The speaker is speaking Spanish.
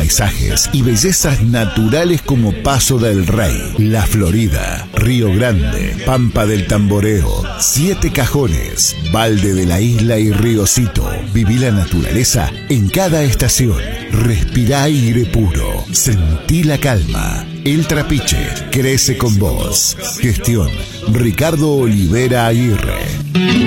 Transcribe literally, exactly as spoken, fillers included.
paisajes y bellezas naturales como Paso del Rey, La Florida, Río Grande, Pampa del Tamboreo, Siete Cajones, Valde de la Isla y Riocito. Viví la naturaleza en cada estación. Respirá aire puro. Sentí la calma. El Trapiche crece con vos. Gestión Ricardo Olivera Aguirre.